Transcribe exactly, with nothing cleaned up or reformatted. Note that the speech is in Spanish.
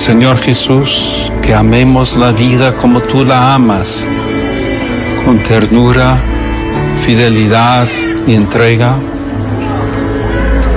Señor Jesús, que amemos la vida como tú la amas, con ternura, fidelidad y entrega.